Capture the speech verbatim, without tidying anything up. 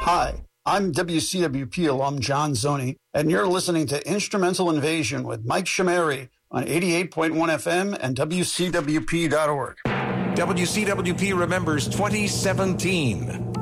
Hi, I'm W C W P alum John Zoney, and you're listening to Instrumental Invasion with Mike Shamari on eighty-eight point one F M and W C W P dot org. W C W P remembers twenty seventeen.